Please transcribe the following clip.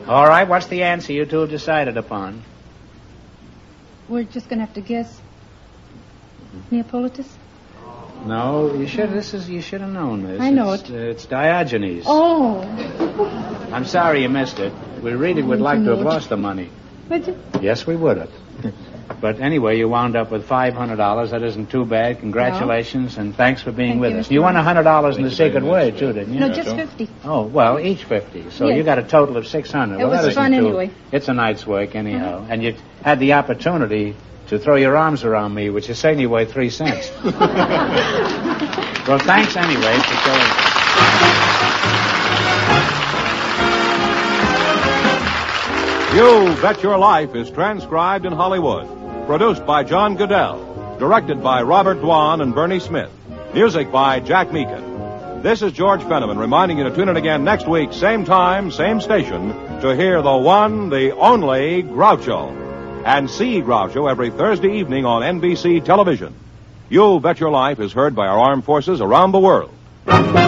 All right, what's the answer you two have decided upon? We're just going to have to guess. Neapolitus? No, you should have known this. I know it. It's Diogenes. Oh. I'm sorry you missed it. We really would like to have lost the money. Would you? Yes, we would have. But anyway, you wound up with $500. That isn't too bad. Congratulations, and thanks for being with us. You won $100 in the secret word, too, didn't you? No, just 50. Oh, well, each 50. So Yes. you got a total of 600. It was fun anyway. It's a night's work, anyhow. And you had the opportunity to throw your arms around me, which is saying you weigh 3 cents. Well, thanks anyway for showing. You Bet Your Life is transcribed in Hollywood. Produced by John Goodell. Directed by Robert Dwan and Bernie Smith. Music by Jack Meakin. This is George Fenneman reminding you to tune in again next week, same time, same station, to hear the one, the only Groucho. And see Groucho every Thursday evening on NBC television. You Bet Your Life is heard by our armed forces around the world.